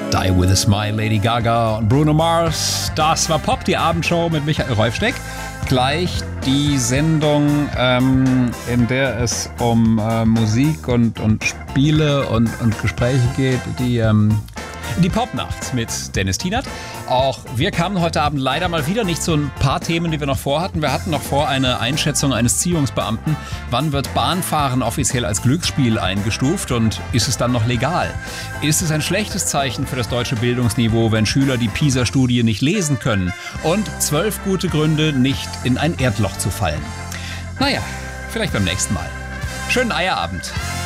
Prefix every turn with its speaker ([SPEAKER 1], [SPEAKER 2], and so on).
[SPEAKER 1] Die With A Smile, Lady Gaga und Bruno Mars. Das war Pop, die Abendshow mit Michael Reufsteck. Gleich die Sendung, in der es um Musik und Spiele und Gespräche geht, die Popnacht mit Dennis Tienert. Auch wir kamen heute Abend leider mal wieder nicht zu ein paar Themen, die wir noch vorhatten. Wir hatten noch vor eine Einschätzung eines Ziehungsbeamten. Wann wird Bahnfahren offiziell als Glücksspiel eingestuft und ist es dann noch legal? Ist es ein schlechtes Zeichen für das deutsche Bildungsniveau, wenn Schüler die PISA-Studie nicht lesen können? Und 12 gute Gründe, nicht in ein Erdloch zu fallen. Naja, vielleicht beim nächsten Mal. Schönen Eierabend.